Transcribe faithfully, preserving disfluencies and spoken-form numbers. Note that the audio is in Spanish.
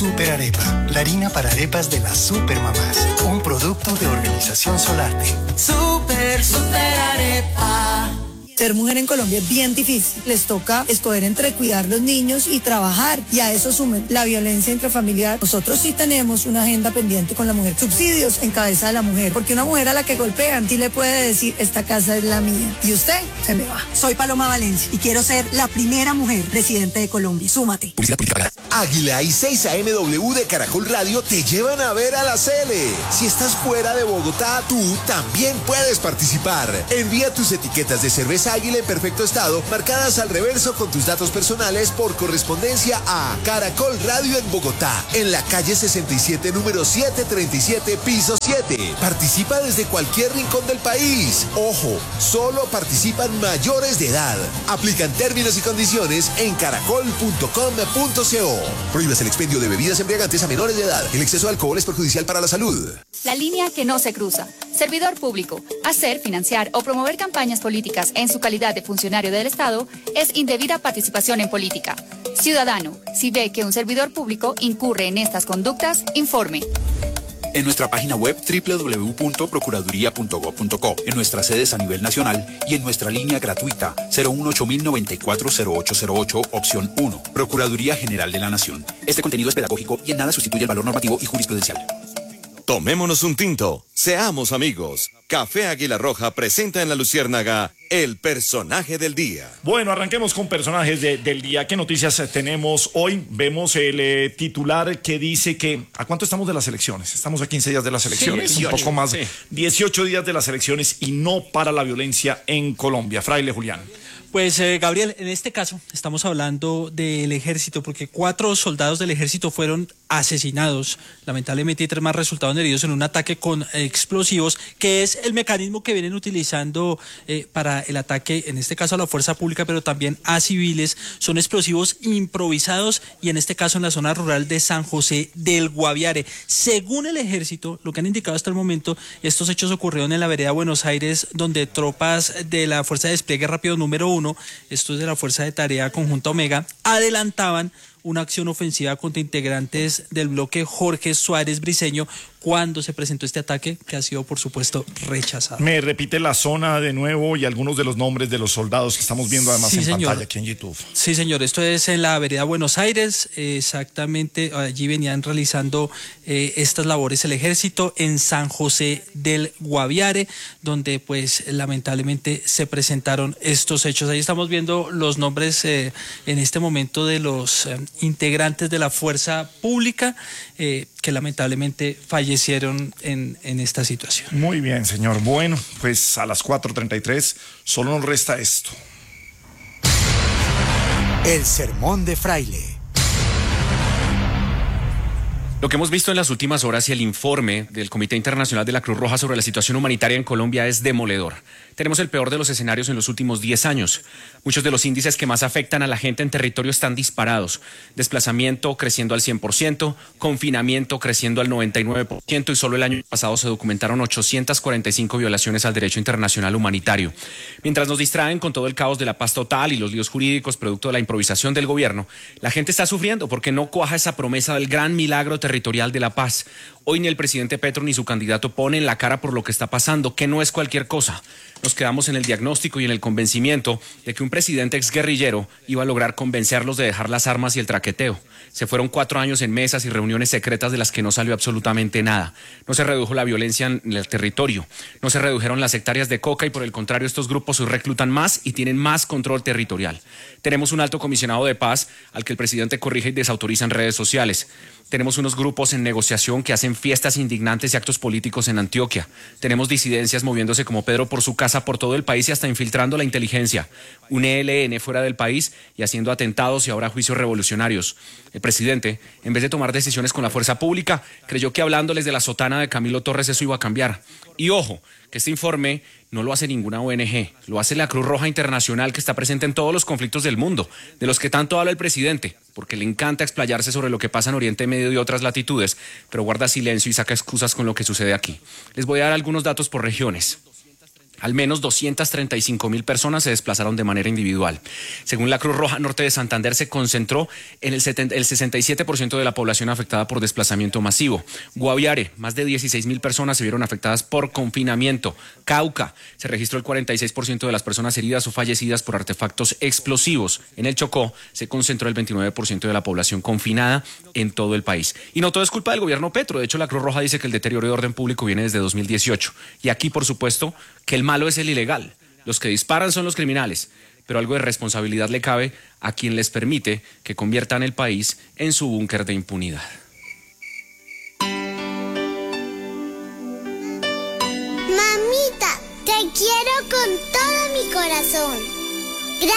Super Arepa, la harina para arepas de las supermamás. Un producto de Organización Solarte. Super, super arepa. Ser mujer en Colombia es bien difícil. Les toca escoger entre cuidar los niños y trabajar. Y a eso sumen la violencia intrafamiliar. Nosotros sí tenemos una agenda pendiente con la mujer. Subsidios en cabeza de la mujer. Porque una mujer a la que golpean sí le puede decir, esta casa es la mía. Y usted se me va. Soy Paloma Valencia y quiero ser la primera mujer presidente de Colombia. Súmate. Águila y seis A M W de Caracol Radio te llevan a ver a la Cele. Si estás fuera de Bogotá, tú también puedes participar. Envía tus etiquetas de cerveza Águila en perfecto estado, marcadas al reverso con tus datos personales por correspondencia a Caracol Radio en Bogotá, en la calle sesenta y siete, número setecientos treinta y siete, piso siete. Participa desde cualquier rincón del país. Ojo, solo participan mayores de edad. Aplican términos y condiciones en caracol punto com punto co. Prohíbas el expendio de bebidas embriagantes a menores de edad. El exceso de alcohol es perjudicial para la salud. La línea que no se cruza. Servidor público. Hacer, financiar o promover campañas políticas en su calidad de funcionario del Estado es indebida participación en política. Ciudadano, si ve que un servidor público incurre en estas conductas, informe. En nuestra página web doble u doble u doble u punto procuraduría punto gob punto co, en nuestras sedes a nivel nacional y en nuestra línea gratuita cero uno ocho mil noventa y cuatro cero ocho cero ocho, opción uno. Procuraduría General de la Nación. Este contenido es pedagógico y en nada sustituye el valor normativo y jurisprudencial. Tomémonos un tinto, seamos amigos. Café Águila Roja presenta en La Luciérnaga el personaje del día. Bueno, arranquemos con personajes de, del día. ¿Qué noticias tenemos hoy? Vemos el eh, titular que dice que... ¿A cuánto estamos de las elecciones? Estamos a quince días de las elecciones, sí, dieciocho, un poco más. Sí. dieciocho días de las elecciones y no para la violencia en Colombia. Fraile Julián. Pues eh, Gabriel, en este caso estamos hablando del ejército porque cuatro soldados del ejército fueron asesinados, lamentablemente, y tres más resultaron heridos en un ataque con eh, explosivos, que es el mecanismo que vienen utilizando eh, para el ataque, en este caso a la fuerza pública, pero también a civiles. Son explosivos improvisados y en este caso en la zona rural de San José del Guaviare. Según el ejército, lo que han indicado hasta el momento, estos hechos ocurrieron en la vereda Buenos Aires, donde tropas de la Fuerza de Despliegue Rápido número uno, esto es de la Fuerza de Tarea Conjunta Omega, adelantaban una acción ofensiva contra integrantes del bloque Jorge Suárez Briceño cuando se presentó este ataque, que ha sido, por supuesto, rechazado. Me repite la zona de nuevo y algunos de los nombres de los soldados que estamos viendo además sí, en señor. pantalla aquí en YouTube. Sí, señor, esto es en la vereda Buenos Aires, eh, exactamente, allí venían realizando eh, estas labores el ejército en San José del Guaviare, donde pues lamentablemente se presentaron estos hechos. Ahí estamos viendo los nombres eh, en este momento de los eh, integrantes de la fuerza pública eh, que lamentablemente fallecieron en, en esta situación. Muy bien, señor. Bueno, pues a las cuatro treinta y tres solo nos resta esto. El sermón de Fraile. Lo que hemos visto en las últimas horas y el informe del Comité Internacional de la Cruz Roja sobre la situación humanitaria en Colombia es demoledor. Tenemos el peor de los escenarios en los últimos diez años. Muchos de los índices que más afectan a la gente en territorio están disparados. Desplazamiento creciendo al cien por ciento, confinamiento creciendo al noventa y nueve por ciento y solo el año pasado se documentaron ochocientas cuarenta y cinco violaciones al derecho internacional humanitario. Mientras nos distraen con todo el caos de la paz total y los líos jurídicos producto de la improvisación del gobierno, la gente está sufriendo porque no cuaja esa promesa del gran milagro territorial de la paz. Hoy ni el presidente Petro ni su candidato ponen la cara por lo que está pasando, que no es cualquier cosa. Nos quedamos en el diagnóstico y en el convencimiento de que un presidente exguerrillero iba a lograr convencerlos de dejar las armas y el traqueteo. Se fueron cuatro años en mesas y reuniones secretas de las que no salió absolutamente nada. No se redujo la violencia en el territorio, no se redujeron las hectáreas de coca y por el contrario estos grupos hoy reclutan más y tienen más control territorial. Tenemos un alto comisionado de paz al que el presidente corrige y desautoriza en redes sociales. Tenemos unos grupos en negociación que hacen fiestas indignantes y actos políticos en Antioquia. Tenemos disidencias moviéndose como Pedro por su casa por todo el país y hasta infiltrando la inteligencia. Un E L N fuera del país y haciendo atentados y ahora juicios revolucionarios. El presidente, en vez de tomar decisiones con la fuerza pública, creyó que hablándoles de la sotana de Camilo Torres eso iba a cambiar. Y ojo, que este informe no lo hace ninguna O N G, lo hace la Cruz Roja Internacional que está presente en todos los conflictos del mundo, de los que tanto habla el presidente, porque le encanta explayarse sobre lo que pasa en Oriente Medio y otras latitudes, pero guarda silencio y saca excusas con lo que sucede aquí. Les voy a dar algunos datos por regiones. Al menos doscientas treinta y cinco mil personas se desplazaron de manera individual. Según la Cruz Roja Norte de Santander, se concentró en el, setenta, el sesenta y siete por ciento de la población afectada por desplazamiento masivo. Guaviare, más de dieciséis mil personas se vieron afectadas por confinamiento. Cauca, se registró el cuarenta y seis por ciento de las personas heridas o fallecidas por artefactos explosivos. En el Chocó se concentró el veintinueve por ciento de la población confinada en todo el país. Y no todo es culpa del gobierno Petro. De hecho, la Cruz Roja dice que el deterioro de orden público viene desde dos mil dieciocho. Y aquí, por supuesto, que el malo es el ilegal. Los que disparan son los criminales. Pero algo de responsabilidad le cabe a quien les permite que conviertan el país en su búnker de impunidad. Mamita, te quiero con todo mi corazón.